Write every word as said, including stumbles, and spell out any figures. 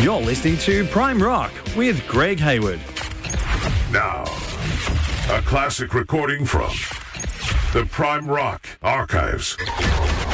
You're listening to Prime Rock with Greg Hayward. Now, a classic recording from the Prime Rock Archives.